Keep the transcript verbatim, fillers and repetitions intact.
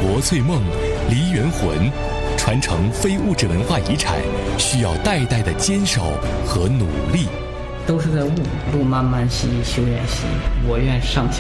国粹梦、梨园魂，传承非物质文化遗产，需要代代的坚守和努力。 都是在悟，路漫漫兮修远兮，我愿上求